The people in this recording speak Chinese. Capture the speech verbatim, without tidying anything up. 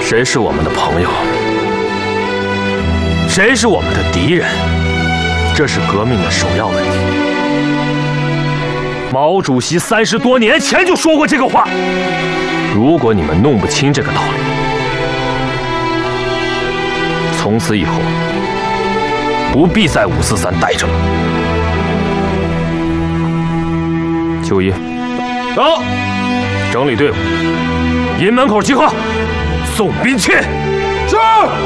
谁是我们的朋友，谁是我们的敌人，这是革命的首要问题。毛主席三十多年前就说过这个话。如果你们弄不清这个道理，从此以后不必在五四三待着了。就义， 走， 整理队伍，营门口集合，送兵器。 是。